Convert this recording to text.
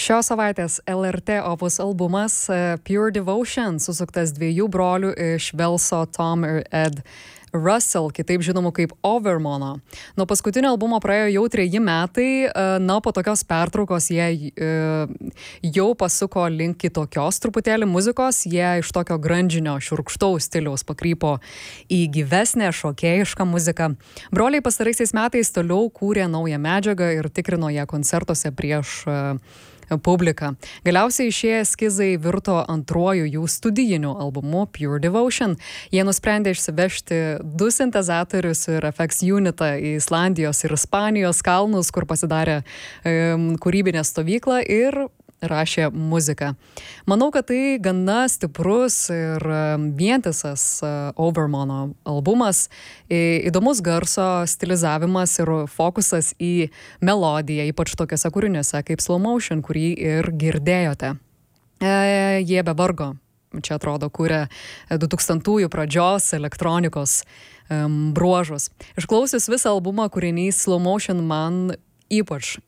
Šios savaitės LRT opus albumas Pure Devotion, susuktas dviejų brolių iš Velso, Tom ir Ed Russell, kitaip žinomų kaip Overmono. Nuo paskutinio albumo praėjo jau 3 metai, po tokios pertraukos jie jau pasuko link kitokios truputėlį muzikos, jie iš tokio grandžinio šiurkštaus stiliaus pakrypo į gyvesnę šokėjišką muziką. Broliai pastaraisiais metais toliau kūrė naują medžiagą ir tikrino ją koncertuose prieš publiką. Galiausiai šie eskizai virto antruoju jų studijiniu albumu Pure Devotion. Jie nusprendė išsivežti 2 sintezatorius ir FX unitą į Islandijos ir Ispanijos kalnus, kur pasidarė kūrybinę stovyklą ir rašė muziką. Manau, kad tai gana stiprus ir vientisas Overmono albumas, įdomus garso stilizavimas ir fokusas į melodiją, ypač tokiuose kūriniuose kaip Slow Motion, kurį ir girdėjote. Jie be vargo, čia atrodo, kūrė 2000-ųjų pradžios elektronikos bruožus. Išklausius visą albumą, kūrinys Slow Motion man ypač